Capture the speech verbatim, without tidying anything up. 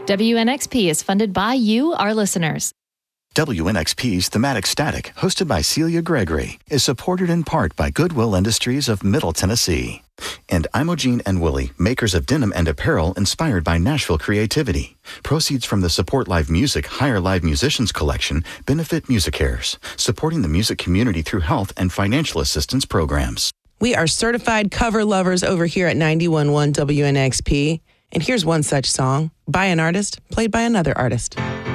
W N X P is funded by you, our listeners. W N X P's Thematic Static, hosted by Celia Gregory, is supported in part by Goodwill Industries of Middle Tennessee and Imogene and Willie, makers of denim and apparel inspired by Nashville creativity. Proceeds from the Support Live Music Hire Live Musicians collection benefit MusiCares, supporting the music community through health and financial assistance programs. We are certified cover lovers over here at ninety-one point one W N X P, and here's one such song by an artist played by another artist.